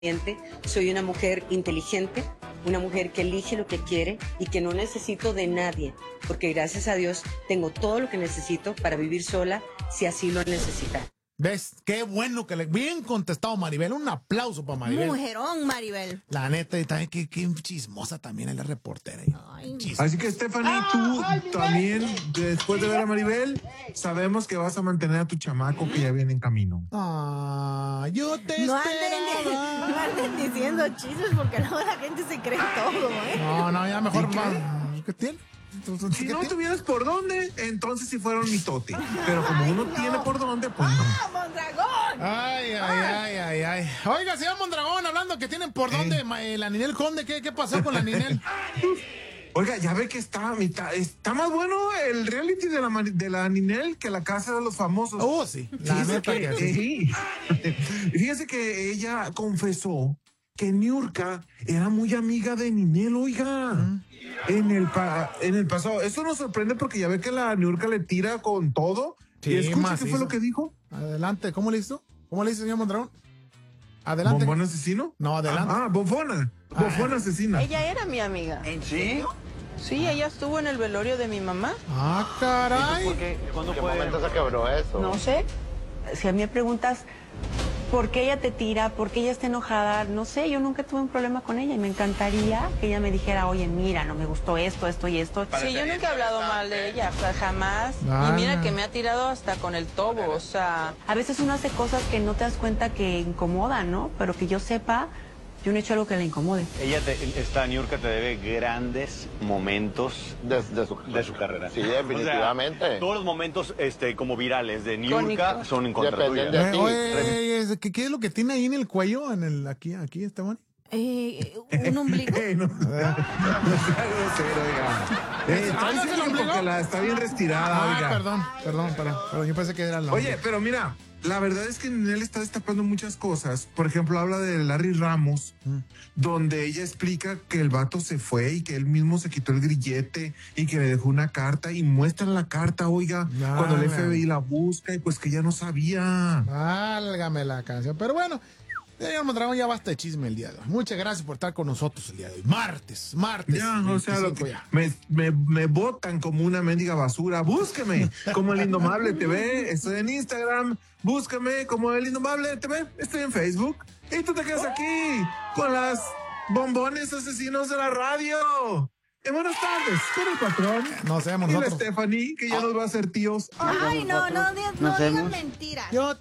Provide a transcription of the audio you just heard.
Soy una mujer inteligente, una mujer que elige lo que quiere y que no necesito de nadie, porque gracias a Dios tengo todo lo que necesito para vivir sola si así lo necesita. ¿Ves? Qué bueno que le... Bien contestado, Maribel. Un aplauso para Maribel. Mujerón, Maribel. La neta, y también qué chismosa también es la reportera. Así que, Stephanie, tú también, después de ver a Maribel, sabemos que vas a mantener a tu chamaco que ya viene en camino. Yo te No esperaba. anden diciendo chismes porque luego la gente se cree todo, ¿eh? No, ya mejor... ¿Qué tiene? Si no tuvieras por dónde, entonces sí fuera un mitote. Pero como uno tiene por dónde, pues no. ¡Mondragón! Ay. Oiga, señor Mondragón, hablando que tienen por dónde, la Ninel Conde, ¿qué pasó con la Ninel? Oiga, ya ve que está más bueno el reality de la Ninel que la casa de los famosos. Oh, sí. La neta que sí. Fíjese que ella confesó que Niurka era muy amiga de Ninel, oiga. En el pasado. Eso nos sorprende porque ya ve que la Niurka le tira con todo. Sí, y escucha qué fue lo que dijo. Adelante, ¿cómo le hizo? ¿Cómo le hizo, señor Mondragón? Adelante. ¿Bombón asesino? No, adelante. Bofona. Bofona asesina. Ella era mi amiga. ¿En serio? Sí, ella estuvo en el velorio de mi mamá. Caray. ¿Cuándo ¿Qué momento se quebró eso? No sé. Si a mí me preguntas por qué ella te tira, por qué ella está enojada, no sé, yo nunca tuve un problema con ella y me encantaría que ella me dijera, oye, mira, no me gustó esto y esto. Sí, yo nunca he hablado mal de ella, o sea, jamás. Y mira que me ha tirado hasta con el tobo, o sea, a veces uno hace cosas que no te das cuenta que incomodan, ¿no? Pero que yo sepa, yo no he hecho algo que le incomode. Esta Niurka te debe grandes momentos de su carrera. Sí, definitivamente. O sea, todos los momentos como virales de Niurka son en contra tuya. Oye, ¿qué es lo que tiene ahí en el cuello? Aquí, Esteban. ¿Un ombligo? No grosero, oiga. Porque está bien retirada, oiga. Perdón. Yo pensé que era la... Oye, pero mira, la verdad es que Ninel está destapando muchas cosas. Por ejemplo, habla de Larry Ramos, donde ella explica que el vato se fue y que él mismo se quitó el grillete y que le dejó una carta y muestra la carta, oiga, cuando el FBI la busca y pues que ella no sabía. Válgame la canción. Pero bueno, señor Mondragón, ya basta de chisme el día de hoy. Muchas gracias por estar con nosotros el día de hoy. Martes. Ya, o sea, lo que me botan como una mendiga basura. Búsqueme como El Indomable TV. Estoy en Instagram. Búscame como El Indomable TV. Estoy en Facebook. Y tú te quedas aquí con las bombones asesinos de la radio. Buenas tardes, con el patrón. Nos vemos y nosotros. la Stephanie, que ya nos va a hacer tíos. Ay, no digan mentiras.